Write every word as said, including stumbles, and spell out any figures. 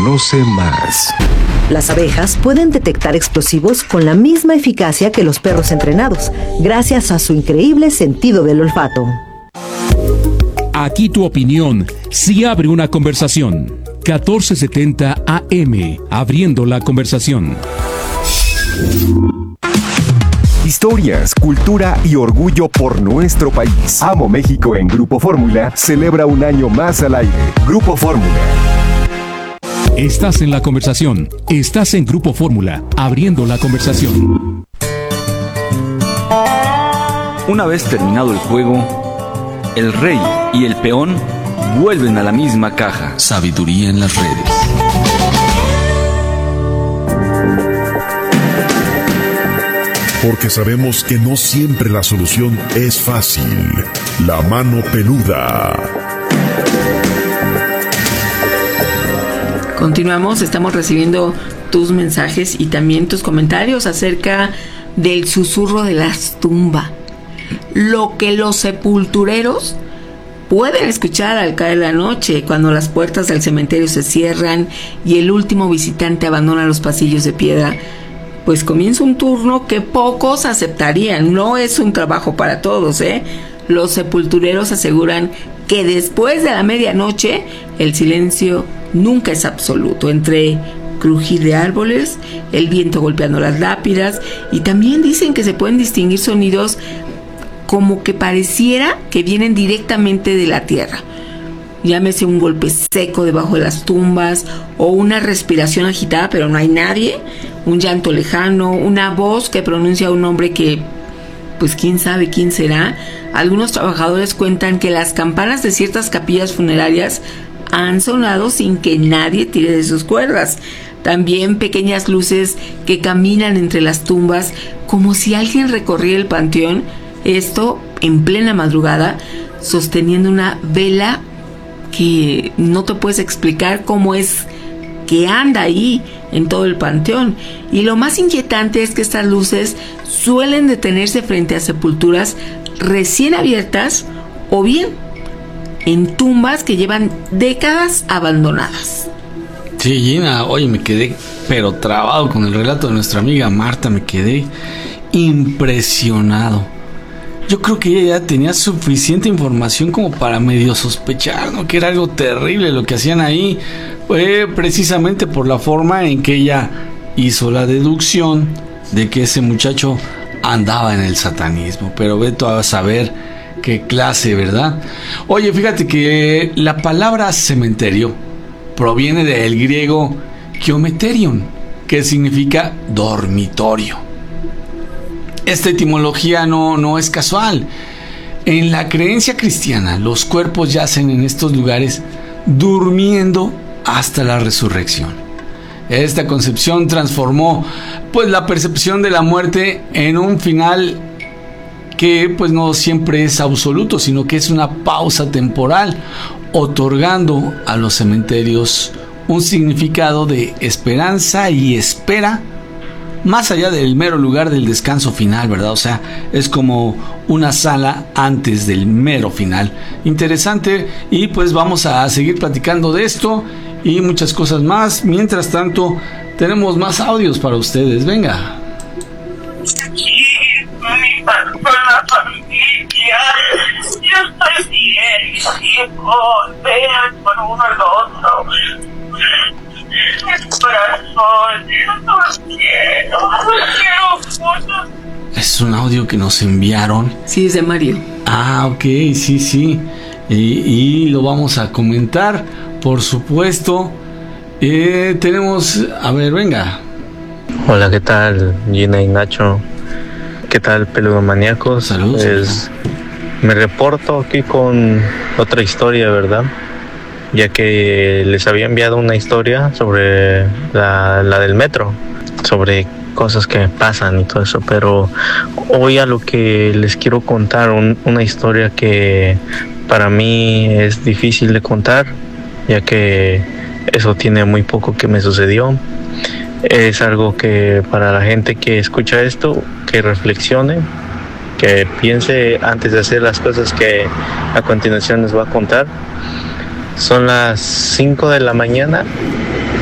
Conoce más. Las abejas pueden detectar explosivos con la misma eficacia que los perros entrenados, gracias a su increíble sentido del olfato. Aquí tu opinión sí abre una conversación. catorce setenta A M, abriendo la conversación. Historias, cultura y orgullo por nuestro país. Amo México en Grupo Fórmula celebra un año más al aire. Grupo Fórmula. Estás en la conversación. Estás en Grupo Fórmula, abriendo la conversación. Una vez terminado el juego, el rey y el peón vuelven a la misma caja. Sabiduría en las redes. Porque sabemos que no siempre la solución es fácil. La mano peluda. Continuamos, estamos recibiendo tus mensajes y también tus comentarios acerca del susurro de las tumbas. Lo que los sepultureros pueden escuchar al caer la noche, cuando las puertas del cementerio se cierran y el último visitante abandona los pasillos de piedra, pues comienza un turno que pocos aceptarían. No es un trabajo para todos, ¿eh? Los sepultureros aseguran que después de la medianoche el silencio nunca es absoluto, entre crujir de árboles, el viento golpeando las lápidas, y también dicen que se pueden distinguir sonidos como que pareciera que vienen directamente de la tierra. Llámese un golpe seco debajo de las tumbas, o una respiración agitada pero no hay nadie, un llanto lejano, una voz que pronuncia un nombre que, pues quién sabe quién será. Algunos trabajadores cuentan que las campanas de ciertas capillas funerarias han sonado sin que nadie tire de sus cuerdas. También pequeñas luces que caminan entre las tumbas como si alguien recorriera el panteón, esto en plena madrugada, sosteniendo una vela que no te puedes explicar cómo es que anda ahí en todo el panteón. Y lo más inquietante es que estas luces suelen detenerse frente a sepulturas recién abiertas o bien en tumbas que llevan décadas abandonadas. Sí, Gina, oye, me quedé pero trabado con el relato de nuestra amiga Marta, me quedé impresionado. Yo creo que ella ya tenía suficiente información como para medio sospechar, ¿no?, que era algo terrible lo que hacían ahí. Fue precisamente por la forma en que ella hizo la deducción de que ese muchacho andaba en el satanismo. Pero ve tú a saber qué clase, ¿verdad? Oye, fíjate que la palabra cementerio proviene del griego geometerion, que significa dormitorio. Esta etimología no, no es casual. En la creencia cristiana, los cuerpos yacen en estos lugares durmiendo hasta la resurrección. Esta concepción transformó pues la percepción de la muerte en un final que pues no siempre es absoluto, sino que es una pausa temporal, otorgando a los cementerios un significado de esperanza y espera más allá del mero lugar del descanso final, ¿verdad? O sea, es como una sala antes del mero final. Interesante, y pues vamos a seguir platicando de esto y muchas cosas más. Mientras tanto, tenemos más audios para ustedes. Venga. Aquí, con la familia, yo estoy bien, mis hijos, vean por uno al otro. Mi corazón, los quiero, los quiero mucho. Es un audio que nos enviaron. Sí, es de Mario. Ah, ok, sí, sí. Y, y lo vamos a comentar, por supuesto. Eh, tenemos, a ver, venga. Hola, ¿qué tal, Gina y Nacho? ¿Qué tal, peludomaníacos? Saludos. Pues, me reporto aquí con otra historia, ¿verdad? Ya que les había enviado una historia sobre la, la del metro, sobre cosas que pasan y todo eso, pero hoy a lo que les quiero contar, un, una historia que para mí es difícil de contar, ya que eso tiene muy poco que me sucedió. Es algo que para la gente que escucha esto, que reflexione, que piense antes de hacer las cosas que a continuación les voy a contar. Son las cinco de la mañana